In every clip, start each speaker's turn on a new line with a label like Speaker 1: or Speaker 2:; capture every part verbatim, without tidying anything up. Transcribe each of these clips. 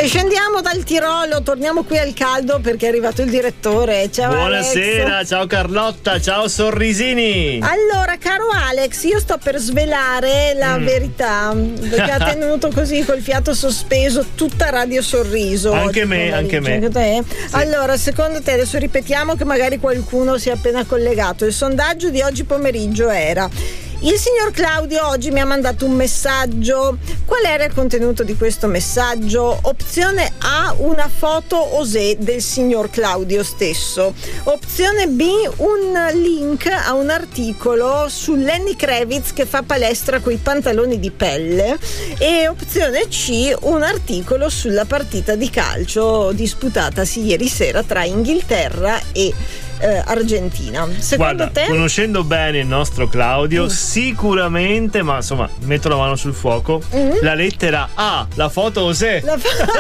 Speaker 1: E scendiamo dal Tirolo, torniamo qui al caldo perché è arrivato il direttore. Ciao
Speaker 2: Buonasera,
Speaker 1: Alex.
Speaker 2: Ciao Carlotta, ciao sorrisini.
Speaker 1: Allora, caro Alex, io sto per svelare la mm. verità, perché ha tenuto così col fiato sospeso tutta Radio Sorriso.
Speaker 2: Anche
Speaker 1: oggi,
Speaker 2: me, anche me.
Speaker 1: Anche te?
Speaker 2: Sì.
Speaker 1: Allora, secondo te, adesso ripetiamo che magari qualcuno si è appena collegato. Il sondaggio di oggi pomeriggio era: il signor Claudio oggi mi ha mandato un messaggio. Qual era il contenuto di questo messaggio? Opzione A, una foto osè del signor Claudio stesso. Opzione B, un link a un articolo su Lenny Kravitz che fa palestra coi pantaloni di pelle. E opzione C, un articolo sulla partita di calcio disputatasi ieri sera tra Inghilterra e Eh, Argentina. Secondo
Speaker 2: Guarda,
Speaker 1: te?
Speaker 2: conoscendo bene il nostro Claudio,
Speaker 1: Mm.
Speaker 2: sicuramente, ma insomma, metto la mano sul fuoco,
Speaker 1: Mm.
Speaker 2: la lettera A, la foto osè.
Speaker 1: La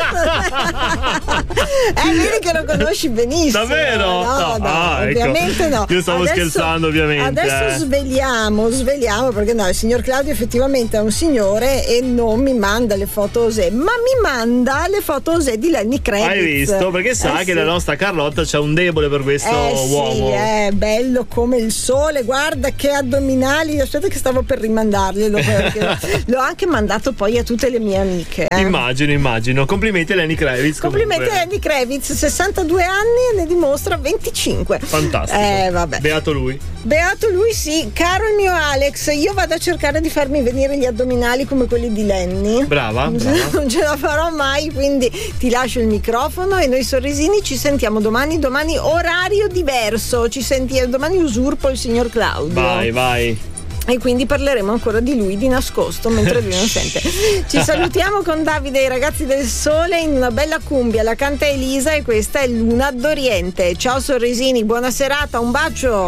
Speaker 1: fa- eh, vedi che lo conosci benissimo.
Speaker 2: Davvero?
Speaker 1: No,
Speaker 2: No,
Speaker 1: no,
Speaker 2: ah,
Speaker 1: ovviamente
Speaker 2: ecco.
Speaker 1: no.
Speaker 2: Io stavo
Speaker 1: Adesso-
Speaker 2: scherzando, ovviamente.
Speaker 1: Adesso
Speaker 2: eh.
Speaker 1: sveliamo, sveliamo perché no, il signor Claudio effettivamente è un signore e non mi manda le foto osè, ma mi manda le foto osè di Lenny Kravitz.
Speaker 2: Hai visto? Perché sa
Speaker 1: Eh,
Speaker 2: che
Speaker 1: sì.
Speaker 2: la nostra Carlotta c'ha un debole per questo
Speaker 1: Eh sì,
Speaker 2: uomo.
Speaker 1: è bello come il sole, guarda che addominali. Aspetta che stavo per rimandarglielo perché l'ho anche mandato poi a tutte le mie amiche. eh.
Speaker 2: Immagino, immagino. Complimenti a Lenny Kravitz.
Speaker 1: Complimenti a
Speaker 2: comunque.
Speaker 1: Lenny Kravitz, sessantadue anni e ne dimostra venticinque.
Speaker 2: Fantastico.
Speaker 1: Eh, vabbè.
Speaker 2: Beato lui.
Speaker 1: Beato lui, sì. Caro il mio Alex, io vado a cercare di farmi venire gli addominali come quelli di Lenny.
Speaker 2: Brava, brava.
Speaker 1: Non ce la farò mai, quindi ti lascio il microfono e noi sorrisini ci sentiamo domani, domani orario diverso. Ci sentiamo domani, usurpo il signor Claudio.
Speaker 2: Vai, vai.
Speaker 1: E quindi parleremo ancora di lui di nascosto mentre lui non sente. Ci salutiamo con Davide e i ragazzi del sole in una bella cumbia, la canta Elisa e questa è Luna d'Oriente. Ciao sorrisini, buona serata, un bacio.